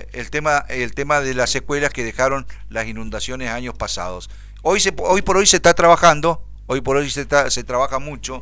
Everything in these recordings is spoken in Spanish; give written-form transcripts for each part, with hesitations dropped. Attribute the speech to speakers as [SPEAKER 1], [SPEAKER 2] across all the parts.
[SPEAKER 1] el tema de las secuelas que dejaron las inundaciones años pasados. Hoy por hoy se está trabajando, hoy por hoy se trabaja mucho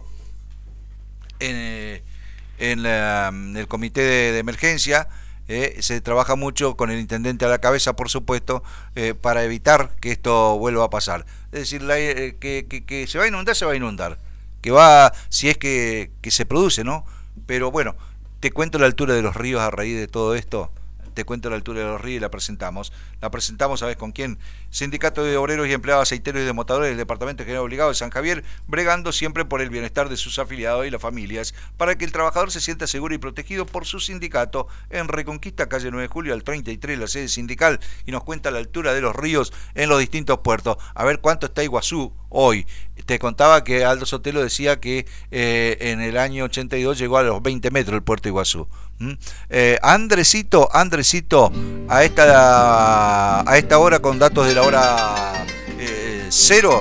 [SPEAKER 1] en el comité de emergencia. Se trabaja mucho con el intendente a la cabeza, por supuesto, para evitar que esto vuelva a pasar. Es decir, que se va a inundar, si es que se produce, ¿no? Pero bueno, te cuento la altura de los ríos a raíz de todo esto. Te cuento la altura de los ríos y la presentamos. La presentamos, ¿sabes con quién? Sindicato de Obreros y Empleados Aceiteros y Desmotadores del Departamento General Obligado de San Javier, bregando siempre por el bienestar de sus afiliados y las familias, para que el trabajador se sienta seguro y protegido por su sindicato. En Reconquista, calle 9 de Julio, al 33, la sede sindical, y nos cuenta la altura de los ríos en los distintos puertos. A ver cuánto está Iguazú hoy. Te contaba que Aldo Sotelo decía que en el año 82 llegó a los 20 metros el puerto Iguazú. Andresito, a esta hora, con datos de la hora cero,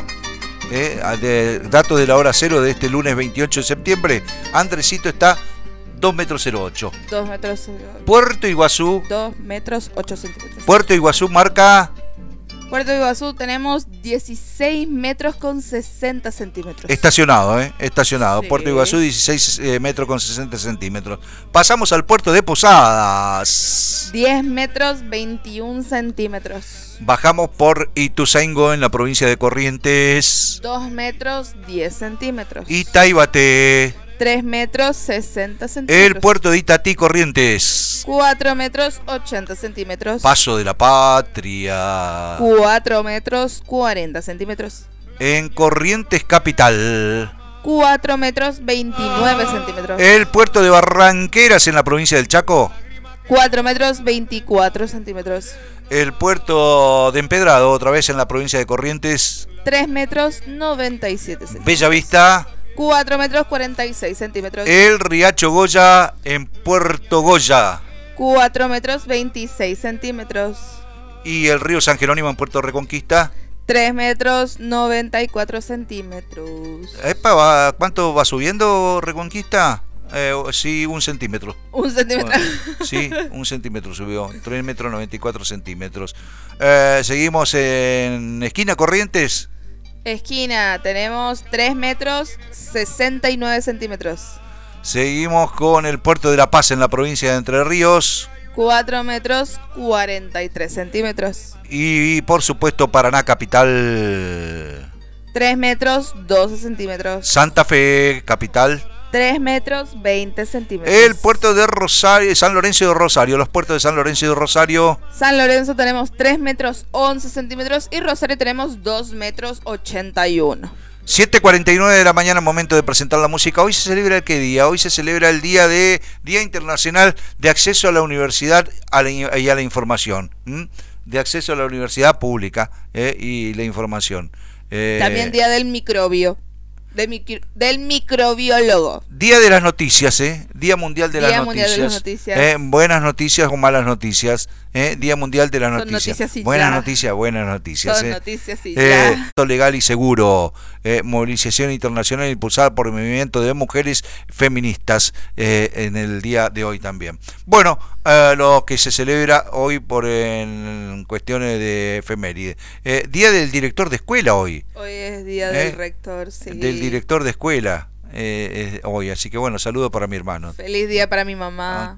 [SPEAKER 1] datos de la hora cero de este lunes 28 de septiembre, Andresito está 2 metros 08.
[SPEAKER 2] 2 metros 08.
[SPEAKER 1] Puerto Iguazú.
[SPEAKER 2] 2 metros 8 centímetros.
[SPEAKER 1] Puerto Iguazú marca...
[SPEAKER 2] Puerto Iguazú tenemos 16 metros con 60 centímetros.
[SPEAKER 1] Estacionado, estacionado. Sí. Puerto Iguazú, 16 metros con 60 centímetros. Pasamos al puerto de Posadas.
[SPEAKER 2] 10 metros 21 centímetros.
[SPEAKER 1] Bajamos por Ituzaingó, en la provincia de Corrientes.
[SPEAKER 2] 2 metros 10 centímetros.
[SPEAKER 1] Itaibate.
[SPEAKER 2] 3 metros 60 centímetros.
[SPEAKER 1] El puerto de Itatí, Corrientes.
[SPEAKER 2] 4 metros 80 centímetros.
[SPEAKER 1] Paso de la Patria.
[SPEAKER 2] 4 metros 40 centímetros.
[SPEAKER 1] En Corrientes Capital.
[SPEAKER 2] 4 metros 29 centímetros.
[SPEAKER 1] El puerto de Barranqueras, en la provincia del Chaco.
[SPEAKER 2] 4 metros 24 centímetros.
[SPEAKER 1] El puerto de Empedrado, otra vez en la provincia de Corrientes.
[SPEAKER 2] 3 metros 97 centímetros.
[SPEAKER 1] Bella Vista.
[SPEAKER 2] 4 metros 46 centímetros.
[SPEAKER 1] El Riacho Goya, en Puerto Goya.
[SPEAKER 2] 4 metros 26 centímetros.
[SPEAKER 1] Y el río San Jerónimo, en Puerto Reconquista.
[SPEAKER 2] 3 metros 94 centímetros.
[SPEAKER 1] Epa, ¿cuánto va subiendo Reconquista? Sí, 1 centímetro.
[SPEAKER 2] 1 centímetro.
[SPEAKER 1] Bueno, sí, 1 centímetro subió. 3 metros 94 centímetros. Seguimos en esquina Corrientes.
[SPEAKER 2] Esquina, tenemos 3 metros 69 centímetros.
[SPEAKER 1] Seguimos con el puerto de La Paz, en la provincia de Entre Ríos.
[SPEAKER 2] 4 metros 43 centímetros.
[SPEAKER 1] Y por supuesto Paraná capital.
[SPEAKER 2] 3 metros 12 centímetros.
[SPEAKER 1] Santa Fe capital.
[SPEAKER 2] 3 metros 20 centímetros.
[SPEAKER 1] El puerto de Rosario, San Lorenzo de Rosario. Los puertos de San Lorenzo y de Rosario.
[SPEAKER 2] San Lorenzo tenemos 3 metros 11 centímetros y Rosario tenemos 2 metros 81.
[SPEAKER 1] 7:49 de la mañana, momento de presentar la música. Hoy se celebra ¿qué día? Hoy se celebra el Día Internacional de Acceso a la Universidad y a la Información. De acceso a la universidad pública y la información.
[SPEAKER 2] También Día del Microbio. Del microbiólogo.
[SPEAKER 1] Día de las noticias, Día Mundial de las Noticias.
[SPEAKER 2] Mundial de las noticias.
[SPEAKER 1] Buenas noticias o malas noticias. Día Mundial de las
[SPEAKER 2] Son
[SPEAKER 1] Noticias.
[SPEAKER 2] Y
[SPEAKER 1] buenas
[SPEAKER 2] ya.
[SPEAKER 1] noticias, buenas noticias.
[SPEAKER 2] Son noticias y ya.
[SPEAKER 1] Legal y seguro. Movilización internacional impulsada por el movimiento de mujeres feministas en el día de hoy también. Bueno, lo que se celebra hoy en cuestiones de efeméride. Día del director de escuela hoy.
[SPEAKER 2] Hoy es día del rector, sí.
[SPEAKER 1] Del director de escuela hoy, así que bueno, saludo para mi hermano.
[SPEAKER 2] Feliz día para mi mamá.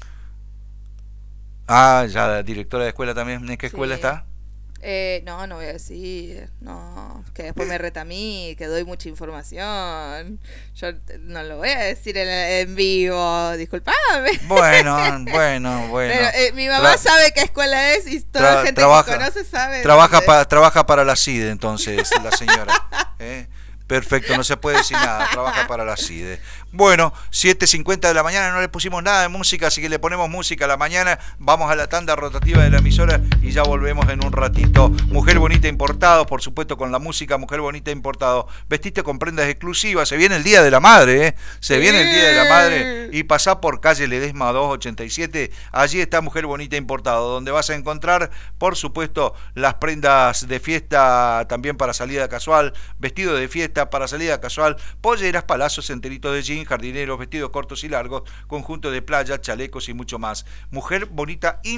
[SPEAKER 1] Ya, la directora de escuela también. ¿En qué escuela está?
[SPEAKER 2] No voy a decir. No, que después me reta a mí, que doy mucha información. Yo no lo voy a decir en vivo, disculpame.
[SPEAKER 1] Bueno.
[SPEAKER 2] Pero, mi mamá sabe qué escuela es y toda la gente que conoce sabe.
[SPEAKER 1] Trabaja para la CIDE, entonces, la señora. Perfecto, no se puede decir nada, trabaja para la CIDE. Bueno, 7:50 de la mañana, no le pusimos nada de música, así que le ponemos música a la mañana. Vamos a la tanda rotativa de la emisora y ya volvemos en un ratito. Mujer Bonita Importado, por supuesto, con la música Mujer Bonita Importado. Vestiste con prendas exclusivas, se viene el Día de la Madre, Se viene el Día de la Madre y pasá por calle Ledesma 287, allí está Mujer Bonita Importado, donde vas a encontrar, por supuesto, las prendas de fiesta también para salida casual, vestido de fiesta para salida casual, polleras, palazos, enteritos de jean, jardineros, vestidos cortos y largos, conjunto de playa, chalecos y mucho más. Mujer Bonita